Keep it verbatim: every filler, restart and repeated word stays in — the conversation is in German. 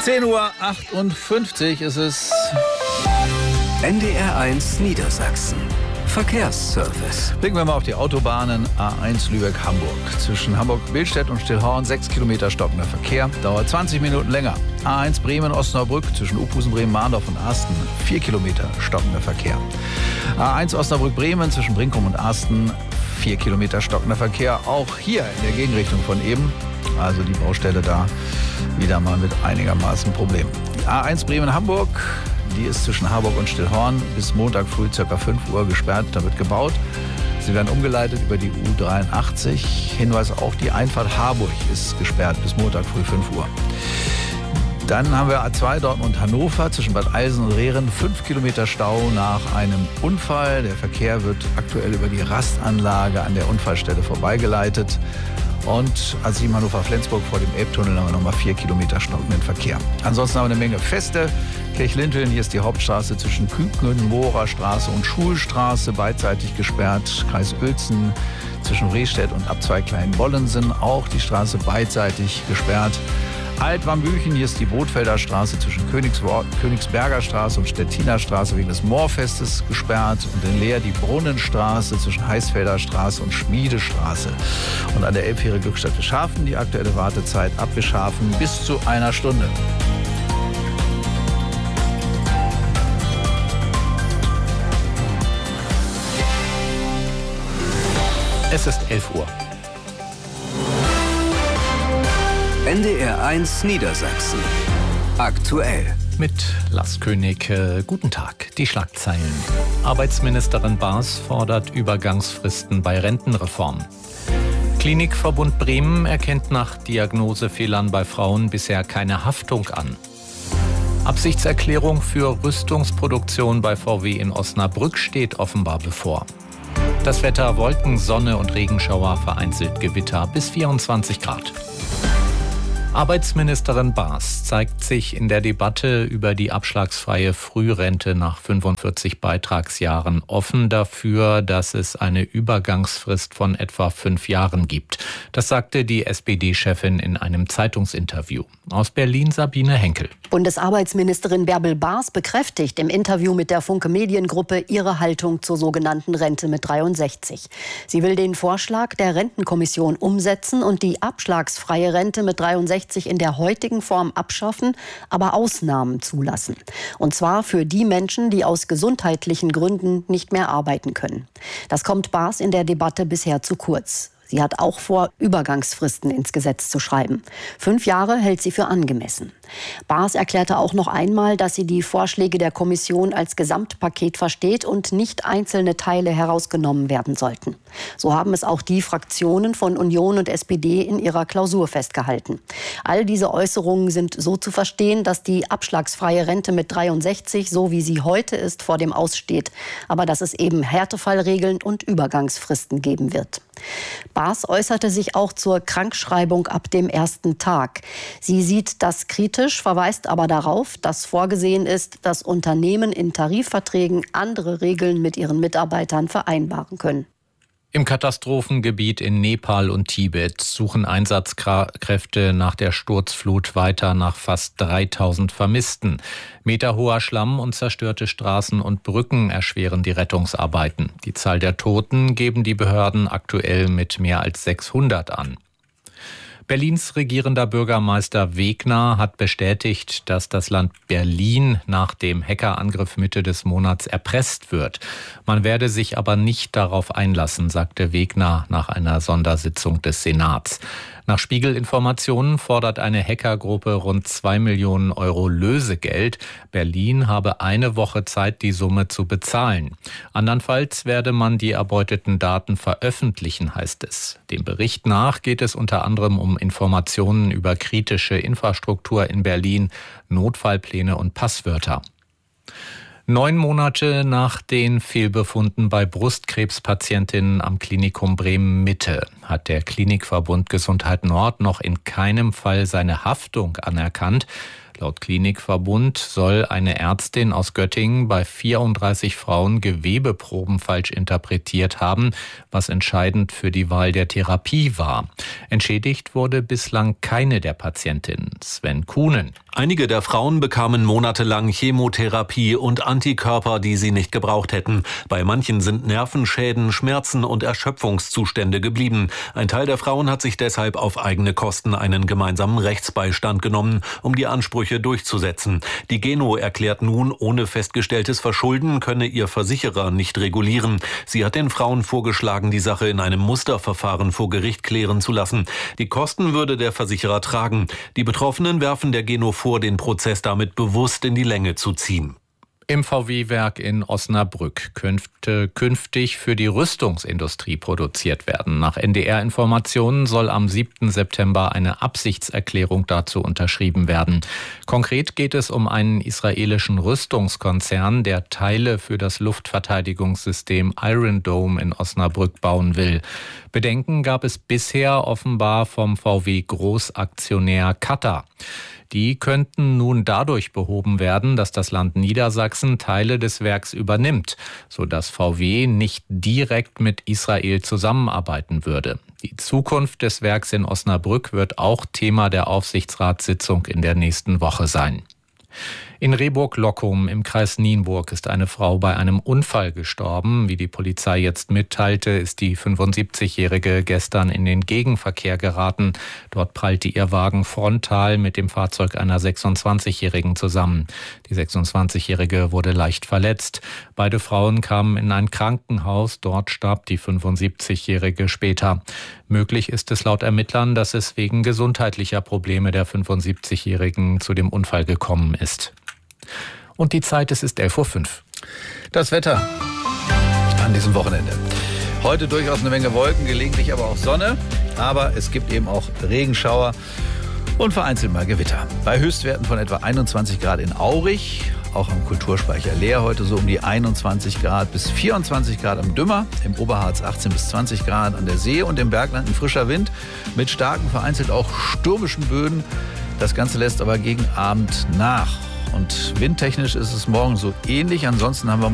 zehn Uhr achtundfünfzig ist es. N D R eins Niedersachsen. Verkehrsservice. Blicken wir mal auf die Autobahnen. A eins Lübeck-Hamburg. Zwischen Hamburg-Billstedt und Stillhorn sechs Kilometer stockender Verkehr. Dauert zwanzig Minuten länger. A eins Bremen-Osnabrück zwischen Uphusen, Bremen-Mahndorf und Arsten. vier Kilometer stockender Verkehr. A eins Osnabrück-Bremen zwischen Brinkum und Arsten. vier Kilometer stockender Verkehr. Auch hier in der Gegenrichtung von eben. Also die Baustelle da wieder mal mit einigermaßen Problemen. Die A eins Bremen-Hamburg. Die ist zwischen Harburg und Stillhorn bis Montag früh ca. fünf Uhr gesperrt. Da wird gebaut. Sie werden umgeleitet über die U dreiundachtzig. Hinweis auch, die Einfahrt Harburg ist gesperrt bis Montag früh fünf Uhr. Dann haben wir A zwei Dortmund-Hannover zwischen Bad Eilsen und Rehren. fünf Kilometer Stau nach einem Unfall. Der Verkehr wird aktuell über die Rastanlage an der Unfallstelle vorbeigeleitet. Und A sieben Hannover-Flensburg vor dem Elbtunnel haben wir nochmal vier Kilometer stockenden Verkehr. Ansonsten haben wir eine Menge Feste. Kirchlinteln, hier ist die Hauptstraße zwischen Küken, Mohrer Straße und Schulstraße beidseitig gesperrt. Kreis Uelzen zwischen Rehstedt und Abzweig Kleinbollensen auch die Straße beidseitig gesperrt. Altwambüchen, hier ist die Bootfelder Straße zwischen Königswor- Königsberger Straße und Stettiner Straße wegen des Moorfestes gesperrt. Und in Leer die Brunnenstraße zwischen Heißfelder Straße und Schmiedestraße. Und an der Elbfähre Glückstadt Wischhafen die aktuelle Wartezeit ab Wischhafen bis zu einer Stunde. Es ist elf Uhr. N D R eins Niedersachsen. Aktuell. Mit Lars König. Äh, guten Tag. Die Schlagzeilen. Arbeitsministerin Baas fordert Übergangsfristen bei Rentenreform. Klinikverbund Bremen erkennt nach Diagnosefehlern bei Frauen bisher keine Haftung an. Absichtserklärung für Rüstungsproduktion bei V W in Osnabrück steht offenbar bevor. Das Wetter: Wolken, Sonne und Regenschauer, vereinzelt Gewitter bis vierundzwanzig Grad. Arbeitsministerin Baas zeigt sich in der Debatte über die abschlagsfreie Frührente nach fünfundvierzig Beitragsjahren offen dafür, dass es eine Übergangsfrist von etwa fünf Jahren gibt. Das sagte die S P D-Chefin in einem Zeitungsinterview. Aus Berlin Sabine Henkel. Bundesarbeitsministerin Bärbel Baas bekräftigt im Interview mit der Funke Mediengruppe ihre Haltung zur sogenannten Rente mit dreiundsechzig. Sie will den Vorschlag der Rentenkommission umsetzen und die abschlagsfreie Rente mit dreiundsechzig in der heutigen Form abschaffen, aber Ausnahmen zulassen. Und zwar für die Menschen, die aus gesundheitlichen Gründen nicht mehr arbeiten können. Das kommt Baas in der Debatte bisher zu kurz. Sie hat auch vor, Übergangsfristen ins Gesetz zu schreiben. Fünf Jahre hält sie für angemessen. Baas erklärte auch noch einmal, dass sie die Vorschläge der Kommission als Gesamtpaket versteht und nicht einzelne Teile herausgenommen werden sollten. So haben es auch die Fraktionen von Union und S P D in ihrer Klausur festgehalten. All diese Äußerungen sind so zu verstehen, dass die abschlagsfreie Rente mit dreiundsechzig, so wie sie heute ist, vor dem Aus steht. Aber dass es eben Härtefallregeln und Übergangsfristen geben wird. Baas äußerte sich auch zur Krankschreibung ab dem ersten Tag. Sie sieht das kritisch, verweist aber darauf, dass vorgesehen ist, dass Unternehmen in Tarifverträgen andere Regeln mit ihren Mitarbeitern vereinbaren können. Im Katastrophengebiet in Nepal und Tibet suchen Einsatzkräfte nach der Sturzflut weiter nach fast dreitausend Vermissten. Meterhoher Schlamm und zerstörte Straßen und Brücken erschweren die Rettungsarbeiten. Die Zahl der Toten geben die Behörden aktuell mit mehr als sechshundert an. Berlins regierender Bürgermeister Wegner hat bestätigt, dass das Land Berlin nach dem Hackerangriff Mitte des Monats erpresst wird. Man werde sich aber nicht darauf einlassen, sagte Wegner nach einer Sondersitzung des Senats. Nach Spiegel-Informationen fordert eine Hackergruppe rund zwei Millionen Euro Lösegeld. Berlin habe eine Woche Zeit, die Summe zu bezahlen. Andernfalls werde man die erbeuteten Daten veröffentlichen, heißt es. Dem Bericht nach geht es unter anderem um Informationen über kritische Infrastruktur in Berlin, Notfallpläne und Passwörter. Neun Monate nach den Fehlbefunden bei Brustkrebspatientinnen am Klinikum Bremen-Mitte hat der Klinikverbund Gesundheit Nord noch in keinem Fall seine Haftung anerkannt. Laut Klinikverbund soll eine Ärztin aus Göttingen bei vierunddreißig Frauen Gewebeproben falsch interpretiert haben, was entscheidend für die Wahl der Therapie war. Entschädigt wurde bislang keine der Patientinnen. Sven Kuhnen. Einige der Frauen bekamen monatelang Chemotherapie und Antikörper, die sie nicht gebraucht hätten. Bei manchen sind Nervenschäden, Schmerzen und Erschöpfungszustände geblieben. Ein Teil der Frauen hat sich deshalb auf eigene Kosten einen gemeinsamen Rechtsbeistand genommen, um die Ansprüche durchzusetzen. Die Geno erklärt nun, ohne festgestelltes Verschulden könne ihr Versicherer nicht regulieren. Sie hat den Frauen vorgeschlagen, die Sache in einem Musterverfahren vor Gericht klären zu lassen. Die Kosten würde der Versicherer tragen. Die Betroffenen werfen der Geno vor, den Prozess damit bewusst in die Länge zu ziehen. Im V W-Werk in Osnabrück könnte künftig für die Rüstungsindustrie produziert werden. Nach N D R-Informationen soll am siebten September eine Absichtserklärung dazu unterschrieben werden. Konkret geht es um einen israelischen Rüstungskonzern, der Teile für das Luftverteidigungssystem Iron Dome in Osnabrück bauen will. Bedenken gab es bisher offenbar vom V W-Großaktionär Qatar. Die könnten nun dadurch behoben werden, dass das Land Niedersachsen Teile des Werks übernimmt, sodass V W nicht direkt mit Israel zusammenarbeiten würde. Die Zukunft des Werks in Osnabrück wird auch Thema der Aufsichtsratssitzung in der nächsten Woche sein. In Rehburg-Lockum im Kreis Nienburg ist eine Frau bei einem Unfall gestorben. Wie die Polizei jetzt mitteilte, ist die fünfundsiebzigjährige gestern in den Gegenverkehr geraten. Dort prallte ihr Wagen frontal mit dem Fahrzeug einer sechsundzwanzigjährigen zusammen. Die sechsundzwanzigjährige wurde leicht verletzt. Beide Frauen kamen in ein Krankenhaus. Dort starb die fünfundsiebzigjährige später. Möglich ist es laut Ermittlern, dass es wegen gesundheitlicher Probleme der fünfundsiebzigjährigen zu dem Unfall gekommen ist. Und die Zeit, es ist elf Uhr fünf. Das Wetter an diesem Wochenende. Heute durchaus eine Menge Wolken, gelegentlich aber auch Sonne. Aber es gibt eben auch Regenschauer und vereinzelt mal Gewitter. Bei Höchstwerten von etwa einundzwanzig Grad in Aurich, auch am Kulturspeicher Leer heute so um die einundzwanzig Grad bis vierundzwanzig Grad am Dümmer, im Oberharz achtzehn bis zwanzig Grad an der See und im Bergland ein frischer Wind mit starken, vereinzelt auch stürmischen Böen. Das Ganze lässt aber gegen Abend nach. Und windtechnisch ist es morgen so ähnlich. Ansonsten haben wir